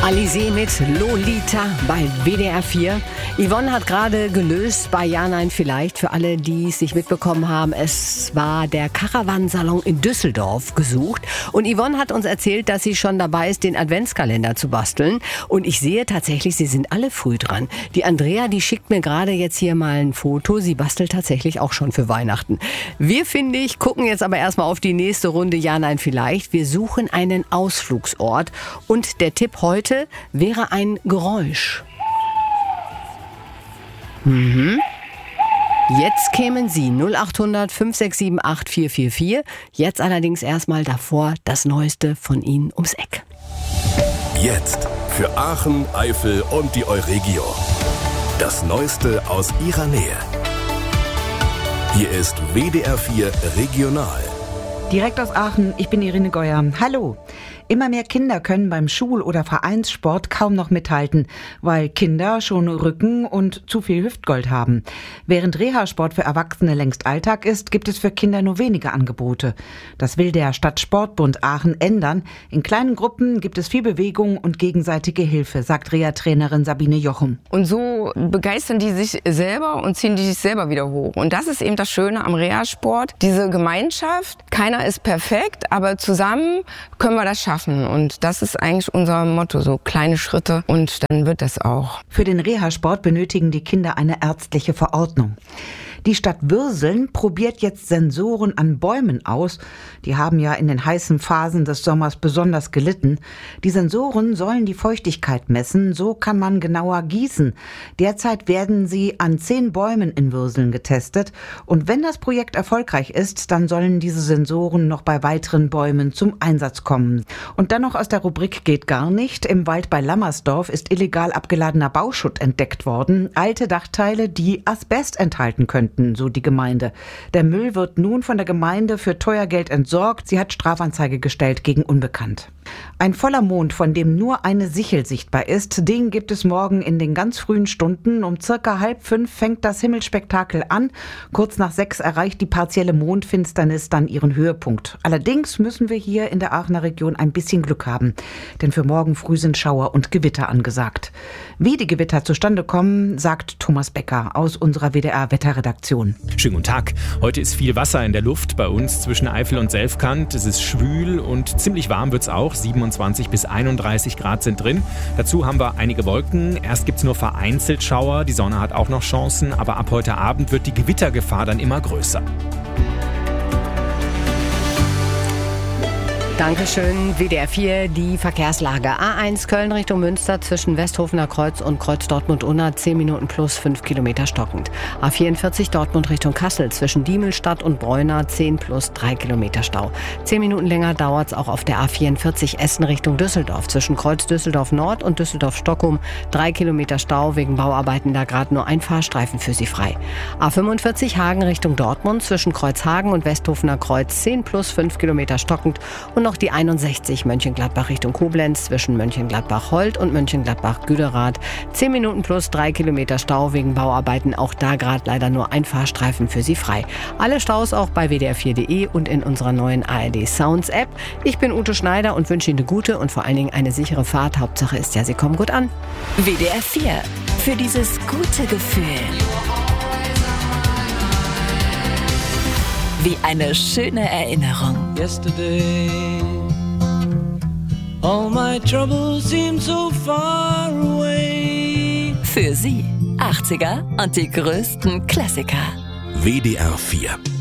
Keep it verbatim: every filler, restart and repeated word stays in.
Alizée mit Lolita bei W D R vier. Yvonne hat gerade gelöst bei Ja, Nein, Vielleicht. Für alle, die es nicht mitbekommen haben, es war der Caravansalon in Düsseldorf gesucht. Und Yvonne hat uns erzählt, dass sie schon dabei ist, den Adventskalender zu basteln. Und ich sehe tatsächlich, sie sind alle früh dran. Die Andrea, die schickt mir gerade jetzt hier mal ein Foto. Sie bastelt tatsächlich auch schon für Weihnachten. Wir, finde ich, gucken jetzt aber erstmal auf die nächste Runde Ja, Nein, Vielleicht. Wir suchen einen Ausflugsort. Und der Tipp heute wäre ein Geräusch. Mhm. Jetzt kämen Sie null acht hundert fünf sechs sieben acht vier vier vier. Jetzt allerdings erstmal davor das Neueste von Ihnen ums Eck. Jetzt für Aachen, Eifel und die Euregio. Das Neueste aus Ihrer Nähe. Hier ist W D R vier Regional. Direkt aus Aachen, ich bin Irene Geuer. Hallo. Immer mehr Kinder können beim Schul- oder Vereinssport kaum noch mithalten, weil Kinder schon Rücken und zu viel Hüftgold haben. Während Reha-Sport für Erwachsene längst Alltag ist, gibt es für Kinder nur wenige Angebote. Das will der Stadtsportbund Aachen ändern. In kleinen Gruppen gibt es viel Bewegung und gegenseitige Hilfe, sagt Reha-Trainerin Sabine Jochum. Und so begeistern die sich selber und ziehen die sich selber wieder hoch. Und das ist eben das Schöne am Reha-Sport, diese Gemeinschaft. Keiner ist perfekt, aber zusammen können wir das schaffen. Und das ist eigentlich unser Motto, so kleine Schritte und dann wird das auch. Für den Reha-Sport benötigen die Kinder eine ärztliche Verordnung. Die Stadt Würseln probiert jetzt Sensoren an Bäumen aus. Die haben ja in den heißen Phasen des Sommers besonders gelitten. Die Sensoren sollen die Feuchtigkeit messen, so kann man genauer gießen. Derzeit werden sie an zehn Bäumen in Würseln getestet. Und wenn das Projekt erfolgreich ist, dann sollen diese Sensoren noch bei weiteren Bäumen zum Einsatz kommen. Und dann noch aus der Rubrik geht gar nicht. Im Wald bei Lammersdorf ist illegal abgeladener Bauschutt entdeckt worden. Alte Dachteile, die Asbest enthalten könnten, so die Gemeinde. Der Müll wird nun von der Gemeinde für teuer Geld entsorgt. Sie hat Strafanzeige gestellt gegen Unbekannt. Ein voller Mond, von dem nur eine Sichel sichtbar ist, den gibt es morgen in den ganz frühen Stunden. Um circa halb fünf fängt das Himmelsspektakel an. Kurz nach sechs erreicht die partielle Mondfinsternis dann ihren Höhepunkt. Allerdings müssen wir hier in der Aachener Region ein bisschen Glück haben, denn für morgen früh sind Schauer und Gewitter angesagt. Wie die Gewitter zustande kommen, sagt Thomas Becker aus unserer W D R-Wetterredaktion. Schönen guten Tag. Heute ist viel Wasser in der Luft bei uns zwischen Eifel und Selfkant. Es ist schwül und ziemlich warm wird's auch. siebenundzwanzig bis einunddreißig Grad sind drin. Dazu haben wir einige Wolken. Erst gibt's nur vereinzelt Schauer. Die Sonne hat auch noch Chancen. Aber ab heute Abend wird die Gewittergefahr dann immer größer. Dankeschön, W D R vier, die Verkehrslage. A eins Köln Richtung Münster zwischen Westhofener Kreuz und Kreuz Dortmund-Unna, zehn Minuten plus fünf Kilometer stockend. A vierundvierzig Dortmund Richtung Kassel zwischen Diemelstadt und Bräuna, zehn plus drei Kilometer Stau. zehn Minuten länger dauert es auch auf der A vierundvierzig Essen Richtung Düsseldorf zwischen Kreuz Düsseldorf Nord und Düsseldorf Stockholm, drei Kilometer Stau, wegen Bauarbeiten da gerade nur ein Fahrstreifen für Sie frei. A fünfundvierzig Hagen Richtung Dortmund zwischen Kreuz Hagen und Westhofener Kreuz, zehn plus fünf Kilometer stockend. Und noch die einundsechzig Mönchengladbach Richtung Koblenz zwischen Mönchengladbach-Holt und Mönchengladbach-Güderath. zehn Minuten plus drei Kilometer Stau wegen Bauarbeiten. Auch da gerade leider nur ein Fahrstreifen für Sie frei. Alle Staus auch bei w d r vier punkt d e und in unserer neuen A R D Sounds App. Ich bin Ute Schneider und wünsche Ihnen eine gute und vor allen Dingen eine sichere Fahrt. Hauptsache ist ja, Sie kommen gut an. W D R vier. Für dieses gute Gefühl. Wie eine schöne Erinnerung. Yesterday, all my troubles seem so far away. Für Sie achtziger und die größten Klassiker. W D R vier